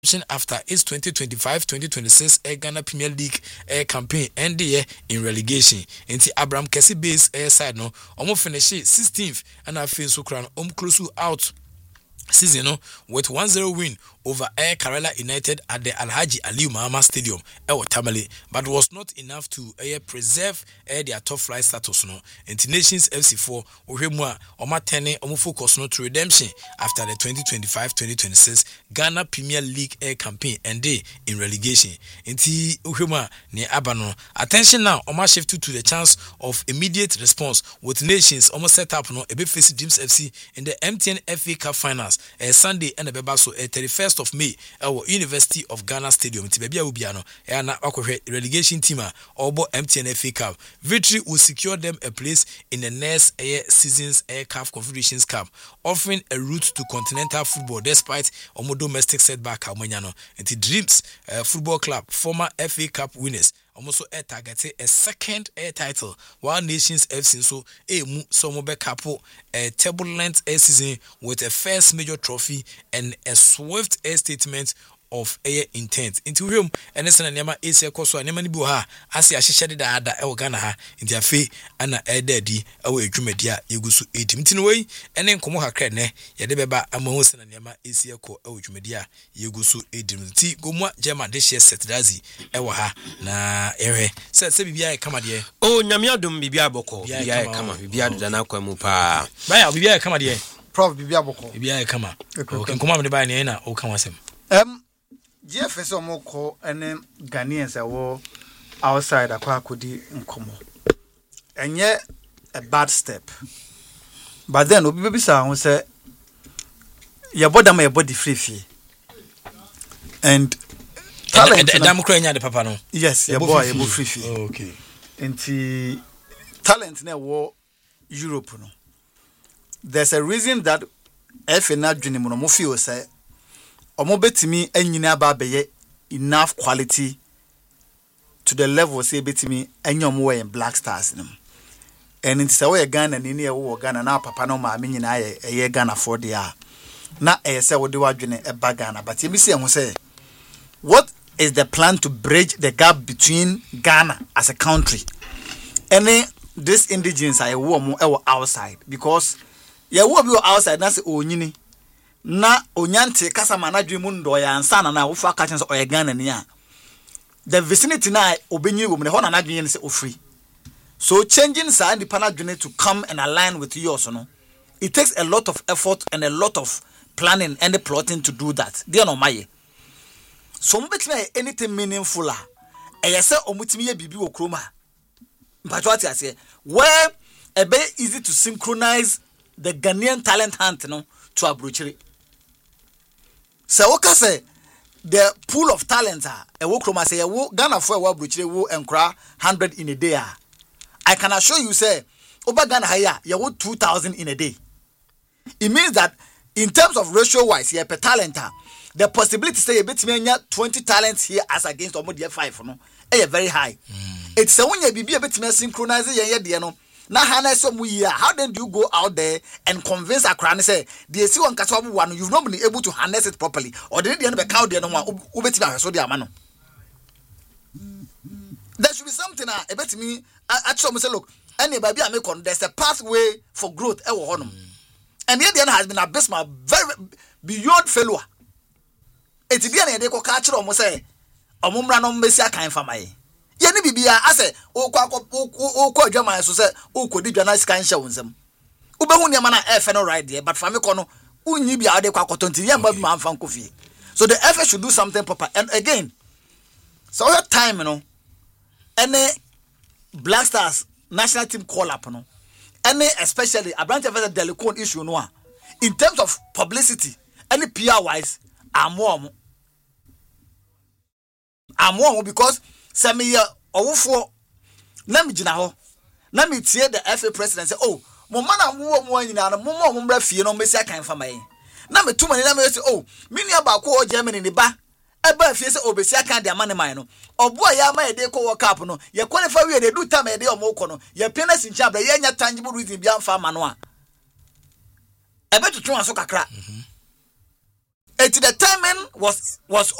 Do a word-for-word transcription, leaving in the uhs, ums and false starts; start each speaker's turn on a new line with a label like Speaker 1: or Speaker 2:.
Speaker 1: after its twenty twenty-five twenty twenty-six Air Ghana Premier League Air campaign and the year in relegation. Inti Abraham Kesi base air side no omo finish sixteenth and I feel so crown um close out season no with one zero win over Air Kerala United at the Alhaji Aliyu Mahama Stadium ewo Tamale, but was not enough to uh, preserve uh, their top flight status no. Inti Nations F C four ohwemu a oma tene omo focus no to redemption after the twenty twenty-five twenty twenty-six Ghana Premier League Air campaign and they in relegation. Inti ohwemu a ne abano attention now oma shift to the chance of immediate response with Nations omo set up no ebe face Dreams F C in the M T N F A Cup finals uh, Sunday and the beba so uh, thirty-first of May at University of Ghana Stadium. Tibebia Ubiano, and relegation team or M T N F A Cup. Victory will secure them a place in the next air season's Air C A F Confederations Cup, offering a route to continental football despite a domestic setback. And the Dreams uh, Football Club, former F A Cup winners, almost a targeted a second air title, while Nations F C so a mu some couple a turbulent air season with a first major trophy and a swift air statement of air intent into him and it's an anema Asia Koso and Nemani Buha as I shed the other Elgana in their fee and a daddy away Jumedia Yugusu eight minutes away and then Komoha Krene Yadeba Amos and Anema Asia Ko Jumedia Yugusu eight minutes Gomwa German this year set Dazi Ewaha na ere said Sebia come dear. Oh Namia dum Bibia Boko Bia come Bibia Danako Mupa Baya Bibia come dear
Speaker 2: Prof Bibia Boko
Speaker 1: Bibia come okay come on the buy Nina or come with him.
Speaker 2: Um G F S omoko ene Ghanaians awo outside akwa akodi nkomo. Enye a bad step. But then obi be say won say your body my body free free. And talent
Speaker 1: and dam kra nya de papa no.
Speaker 2: Yes, your boy your free free.
Speaker 1: Oh, okay.
Speaker 2: Enti talent na wo Europe no. There's a reason that F na dwene mo no mo feel say omo betimi anyina ba beye enough quality to the level say betimi anyom we in Black Stars nim. And it's say we Ghana ni ne wo Ghana na papa no ma me nyina ye ye Ghana for dia. Na e say wo de wadwene e ba Ghana, but you see say what is the plan to bridge the gap between Ghana as a country and this indigenous I wo mo e wo outside, because ye wo bi outside na say onyini na onyante kasa manadwe mu ndo ya ansa na na wo fa ka chen so o Ghana ni a the vicinity na obenyi wo me ho na nadwe ni say ofree. So changing sa the panadwe to come and align with yours no, it takes a lot of effort and a lot of planning and the plotting to do that. They no maye so mbetime anything meaningful a eyese omutimi ye bibi wo kroma mpatwati ase where a very easy to synchronize the Ghanaian talent hunt no to abrochiri. So okay say the pool of talent ah e wo kroma say wo Ghana for e wo abrochiri wo enkra one hundred in a day ah. I can assure you say over Ghana higher you wo two thousand in a day. It means that in terms of ratio wise here per talent ah, the possibility say you betime twenty talents here as against omo five no e very high. Mm. It's a when you be betime synchronize ye ye de no na hana so mu yi. How then do you go out there and convince Accra and say they see one kasa one you've not been able to harness it properly, or they didn't be count there no one ubetime so dia mano. There should be something ah e betime actually say look any baby make on there's a pathway for growth e wo honum. And yet has been abysmal, very beyond failure. It's the end of the culture of Mose, a mumra no messia kind for my. Yenny Bibia, I say, O Quaco, O Quajama, so say, O could be a nice kind shows them. Ubahunia mana F and right there, but Famicono, Unibia de Quacotonti, young man from coffee. So the F should do something proper. And again, so that time, you know, any Black Stars national team call up, you know. And especially a branch of the Delicon issue no in terms of publicity, any P R wise, I'm warm. I'm warm because some year or for let me jinaho. Let me hear the F A president say, oh, Momana more in a more mumble fee no messia kind for me. Now me too many numbers say, oh, many about call Germany in the bar. A birth face obesia can't their money mine. Or boy, ya may de co work up no. You qualify where they do time a day or more cono. Your penis in chabra, ya tangible reason beyond farm manoa. I bet to try and sock a crack. Eti the timing was was